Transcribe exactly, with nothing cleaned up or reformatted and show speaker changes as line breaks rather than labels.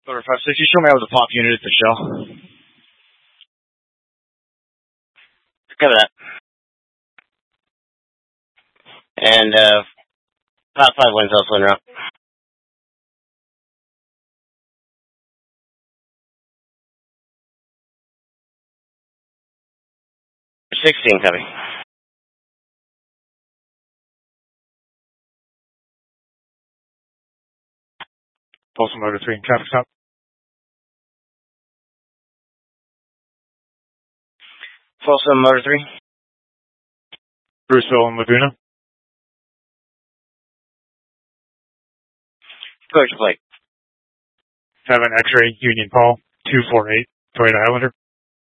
Motor five sixty, show me out with the pop unit at the shell.
Cover that. And, uh, Pop five wins also in route. sixteen, copy.
Folsom Motor three, traffic stop.
Folsom Motor three.
Bruceville and Laguna.
Go to plate.
Have an X-ray Union Paul two four eight, Toyota Highlander.